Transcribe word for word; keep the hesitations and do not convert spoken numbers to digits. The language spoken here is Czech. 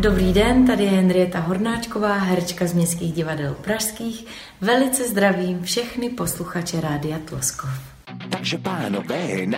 Dobrý den, tady je Henrieta Hornáčková, herečka z Městských divadel pražských. Velice zdravím všechny posluchače Rádia Tloskov. Takže pánové,